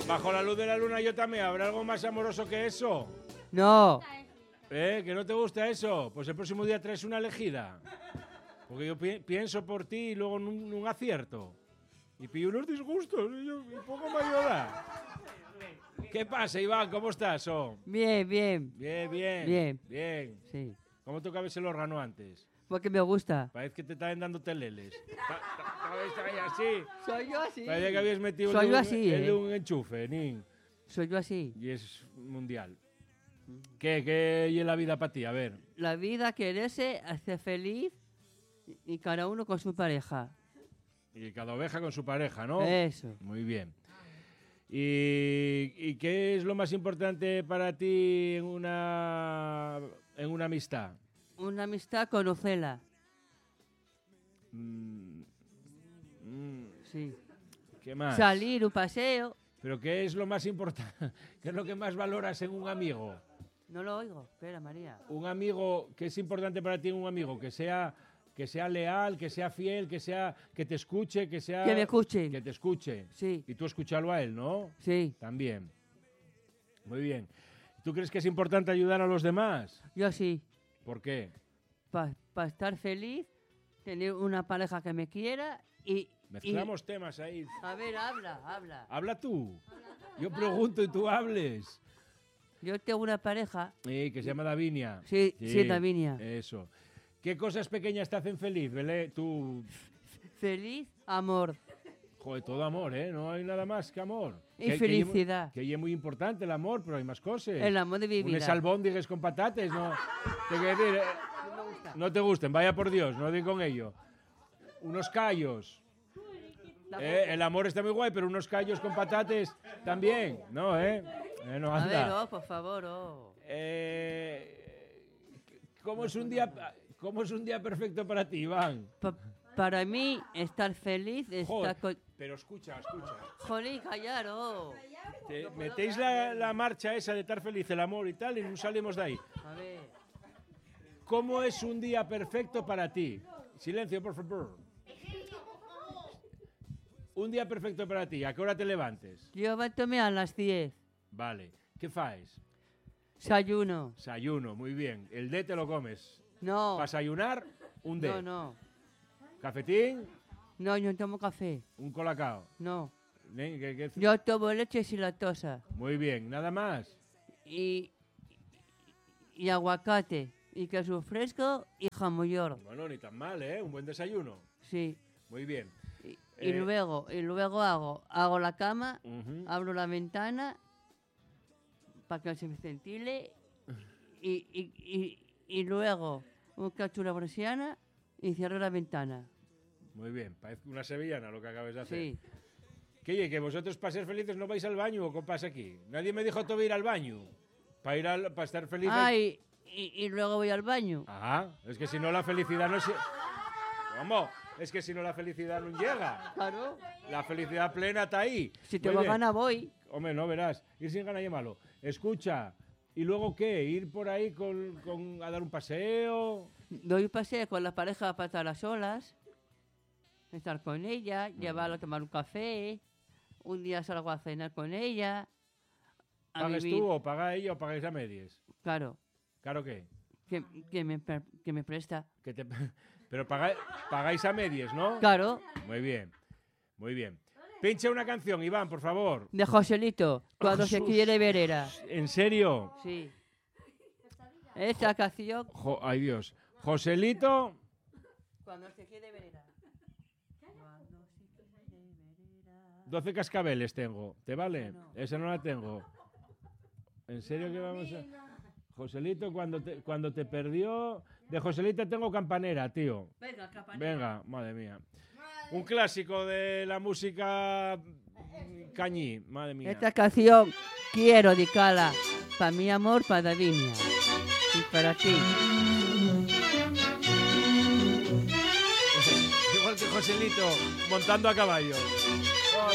Bajo la luz de la luna yo también. ¿Habrá algo más amoroso que eso? No. ¿Que no te gusta eso? Pues el próximo día traes una elegida. Porque yo pienso por ti y luego no acierto. Y pillo unos disgustos y poco me ayuda. ¿Qué pasa, Iván? ¿Cómo estás? Bien, bien. Bien, bien. Bien. Bien. Sí. ¿Cómo tocabas el órgano antes? Porque me gusta. Parece que te estaban dando teleles. ¿Estabas ahí así? Soy yo así. Parece que habías metido Soy yo así, el de un enchufe, nin. Soy yo así. Y es mundial. ¿Qué y en la vida para ti? A ver. La vida, quererse, hacer feliz y cada uno con su pareja. Y cada oveja con su pareja, ¿no? Eso. Muy bien. ¿Y qué es lo más importante para ti en una amistad? Una amistad, conocerla. Sí. ¿Qué más? Salir, un paseo. ¿Pero qué es lo más importante? ¿Qué es lo que más valoras en un amigo? No lo oigo. Espera, María. Un amigo, ¿qué es importante para ti en un amigo? Que sea leal, que sea fiel, que te escuche, que me escuche. Que te escuche. Sí. Y tú escucharlo a él, ¿no? Sí. También. Muy bien. ¿Tú crees que es importante ayudar a los demás? Yo sí. ¿Por qué? Para estar feliz, tener una pareja que me quiera y... Mezclamos temas ahí. A ver, habla. Habla tú. Yo pregunto y tú hables. Yo tengo una pareja. Que se llama Davinia. Sí, Davinia. Eso. ¿Qué cosas pequeñas te hacen feliz, Belé? Tú... Feliz, amor. Joder, todo amor, ¿eh? No hay nada más que amor. Y felicidad. Que es muy importante el amor, pero hay más cosas. El amor de mi vida. Unes albóndigues con patates, ¿no? Te quiero decir, No me gusta. no te gusten, vaya por Dios, no digo con ello. Unos callos. El amor está muy guay, pero unos callos con patates también, ¿no? No A anda. ver, por favor. ¿Cómo es un día perfecto para ti, Iván? Para mí, estar feliz, estar con... Pero escucha. Joder, callar, Metéis la marcha esa de estar feliz, el amor y tal, y no salimos de ahí. A ver. ¿Cómo es un día perfecto para ti? Silencio, por favor. Un día perfecto para ti. ¿A qué hora te levantes? Yo levanto-me a las 10. Vale. ¿Qué faes? Desayuno. Desayuno, muy bien. El D te lo comes. No. ¿Para desayunar? Un D. No. ¿Cafetín? No, yo no tomo café. ¿Un colacao? No. ¿Qué? Yo tomo leche sin lactosa. Muy bien. ¿Nada más? Y aguacate. Y queso fresco y jamón york. Bueno, ni tan mal, ¿eh? Un buen desayuno. Sí. Muy bien. Y luego hago la cama, abro la ventana para que se me ventile y luego un cacho una persiana y cierro la ventana. Muy bien, parece una sevillana lo que acabas de hacer. Sí. Que vosotros para ser felices no vais al baño o qué pasa aquí. Nadie me dijo todavía ir al baño. Para estar feliz. Y luego voy al baño. Ah, es que si no la felicidad no se... ¿Cómo? Es que si no la felicidad no llega. Claro. La felicidad plena está ahí. Si tengo ganas voy. Hombre, no verás. Ir sin ganas y malo. Escucha. ¿Y luego qué? ¿Ir por ahí a dar un paseo? Doy un paseo con la pareja para estar a solas. Estar con ella, llevarla a tomar un café. Un día salgo a cenar con ella. ¿Pagas tú o paga ella o pagáis a medias? Claro. ¿Claro qué? Que me presta. Pero pagáis a medias, ¿no? Claro. Muy bien. Pincha una canción, Iván, por favor. De Joselito, cuando se quiere verera. ¿En serio? Sí. Esta canción. Ay, Dios. Joselito. Cuando se quiere verera. 12 cascabeles tengo. ¿Te vale? No. Esa no la tengo. ¿En serio que vamos a...? Joselito, cuando te perdió... De Joselito tengo Campanera, tío. Venga, madre mía. Un clásico de la música cañí, madre mía. Esta canción quiero dedicarla para mi amor, para Davinia. Y para ti. Igual que Joselito montando a caballo.